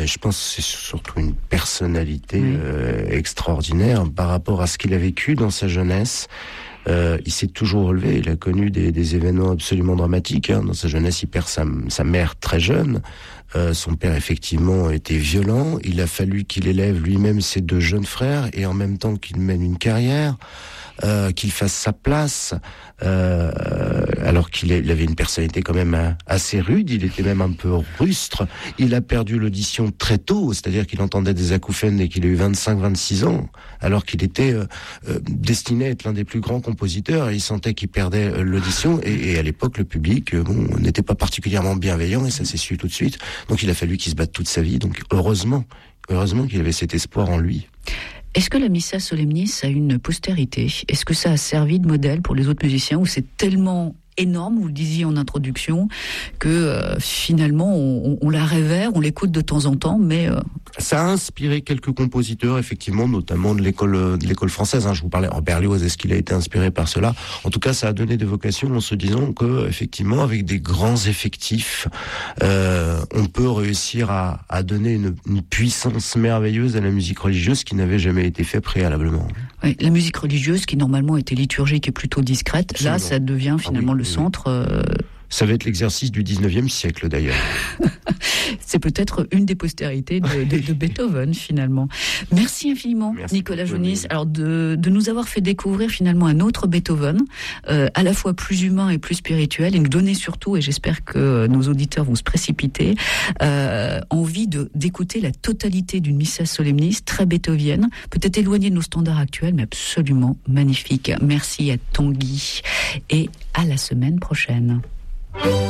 je pense que c'est surtout une personnalité extraordinaire par rapport à ce qu'il a vécu dans sa jeunesse. Il s'est toujours relevé, il a connu des événements absolument dramatiques. Dans sa jeunesse, il perd sa mère très jeune. Son père, effectivement, était violent. Il a fallu qu'il élève lui-même ses 2 jeunes frères et en même temps qu'il mène une carrière, qu'il fasse sa place, alors qu'il avait une personnalité quand même assez rude. Il était même un peu rustre. Il a perdu l'audition très tôt, c'est-à-dire qu'il entendait des acouphènes dès qu'il a eu 25-26 ans, alors qu'il était destiné à être l'un des plus grands compositeurs. Et il sentait qu'il perdait l'audition. Et à l'époque, le public n'était pas particulièrement bienveillant, et ça s'est su tout de suite. Donc il a fallu qu'il se batte toute sa vie. Donc heureusement qu'il avait cet espoir en lui. Est-ce que la Missa Solemnis a une postérité ? Est-ce que ça a servi de modèle pour les autres musiciens, ou c'est tellement énorme, vous le disiez en introduction, que finalement on la révère, on l'écoute de temps en temps, mais... Ça a inspiré quelques compositeurs, effectivement, notamment de l'école française. Je vous parlais en Berlioz, est-ce qu'il a été inspiré par cela ? En tout cas, ça a donné des vocations en se disant que, effectivement, avec des grands effectifs, on peut réussir à donner une puissance merveilleuse à la musique religieuse qui n'avait jamais été fait préalablement. Oui, la musique religieuse, qui normalement était liturgique et plutôt discrète, absolument. Là, ça devient finalement le centre... Ça va être l'exercice du 19e siècle, d'ailleurs. C'est peut-être une des postérités de Beethoven, finalement. Merci infiniment, Nicolas Jonis, alors de nous avoir fait découvrir finalement un autre Beethoven, à la fois plus humain et plus spirituel, et nous donner surtout, et j'espère que nos auditeurs vont se précipiter, envie d'écouter la totalité d'une Missa Solemnis très beethovienne, peut-être éloignée de nos standards actuels, mais absolument magnifique. Merci à Tanguy, et à la semaine prochaine.